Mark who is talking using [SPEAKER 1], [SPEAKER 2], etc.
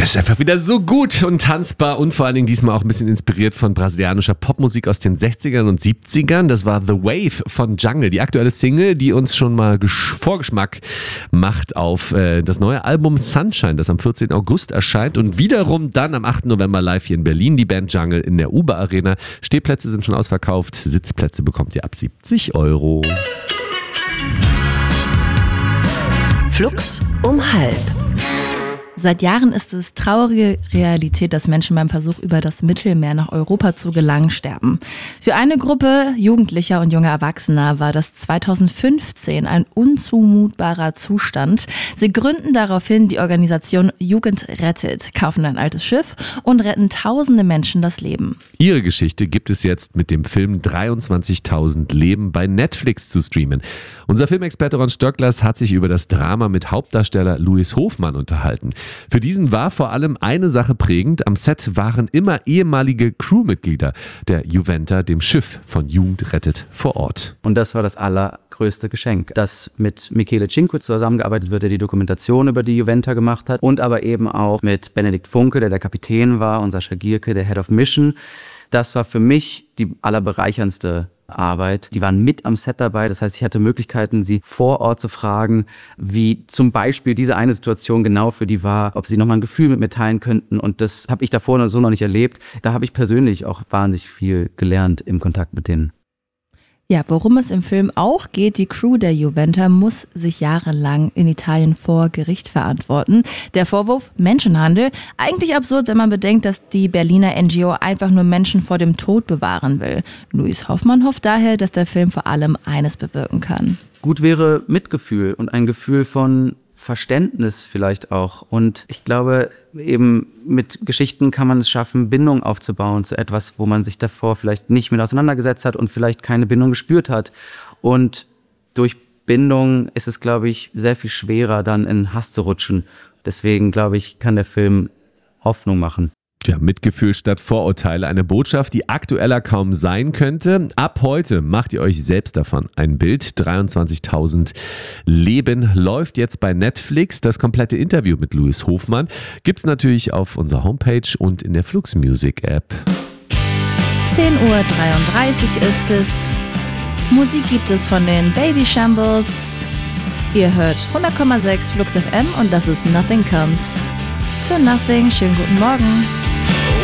[SPEAKER 1] Das ist einfach wieder so gut und tanzbar und vor allen Dingen diesmal auch ein bisschen inspiriert von brasilianischer Popmusik aus den 60ern und 70ern. Das war The Wave von Jungle, die aktuelle Single, die uns schon mal Vorgeschmack macht auf das neue Album Sunshine, das am 14. August erscheint und wiederum dann am 8. November live hier in Berlin, die Band Jungle in der Uber Arena. Stehplätze sind schon ausverkauft, Sitzplätze bekommt ihr ab 70 €.
[SPEAKER 2] Flux um 12:30.
[SPEAKER 3] Seit Jahren ist es traurige Realität, dass Menschen beim Versuch, über das Mittelmeer nach Europa zu gelangen, sterben. Für eine Gruppe Jugendlicher und junger Erwachsener war das 2015 ein unzumutbarer Zustand. Sie gründen daraufhin die Organisation Jugend rettet, kaufen ein altes Schiff und retten tausende Menschen das Leben.
[SPEAKER 1] Ihre Geschichte gibt es jetzt mit dem Film 23.000 Leben bei Netflix zu streamen. Unser Filmexperte Ron Stöcklers hat sich über das Drama mit Hauptdarsteller Louis Hofmann unterhalten. Für diesen war vor allem eine Sache prägend. Am Set waren immer ehemalige Crewmitglieder der Juventa, dem Schiff von Jugend rettet, vor Ort.
[SPEAKER 4] Und das war das allergrößte Geschenk, dass mit Michele Cinque zusammengearbeitet wird, der die Dokumentation über die Juventa gemacht hat und aber eben auch mit Benedikt Funke, der Kapitän war, und Sascha Gierke, der Head of Mission. Das war für mich die allerbereicherndste Arbeit. Die waren mit am Set dabei. Das heißt, ich hatte Möglichkeiten, sie vor Ort zu fragen, wie zum Beispiel diese eine Situation genau für die war, ob sie nochmal ein Gefühl mit mir teilen könnten. Und das habe ich davor so noch nicht erlebt. Da habe ich persönlich auch wahnsinnig viel gelernt im Kontakt mit denen.
[SPEAKER 3] Ja, worum es im Film auch geht, die Crew der Juventa muss sich jahrelang in Italien vor Gericht verantworten. Der Vorwurf Menschenhandel, eigentlich absurd, wenn man bedenkt, dass die Berliner NGO einfach nur Menschen vor dem Tod bewahren will. Louis Hofmann hofft daher, dass der Film vor allem eines bewirken kann.
[SPEAKER 4] Gut wäre Mitgefühl und ein Gefühl von Verständnis vielleicht auch. Und ich glaube, eben mit Geschichten kann man es schaffen, Bindung aufzubauen zu etwas, wo man sich davor vielleicht nicht mit auseinandergesetzt hat und vielleicht keine Bindung gespürt hat. Und durch Bindung ist es, glaube ich, sehr viel schwerer, dann in Hass zu rutschen. Deswegen, glaube ich, kann der Film Hoffnung machen.
[SPEAKER 1] Ja, Mitgefühl statt Vorurteile. Eine Botschaft, die aktueller kaum sein könnte. Ab heute macht ihr euch selbst davon ein Bild. 23.000 Leben läuft jetzt bei Netflix. Das komplette Interview mit Louis Hofmann gibt es natürlich auf unserer Homepage und in der Flux Music App.
[SPEAKER 3] 10:33 Uhr ist es. Musik gibt es von den Baby Shambles. Ihr hört 100,6 Flux FM und das ist Nothing Comes to Nothing. Schönen guten Morgen.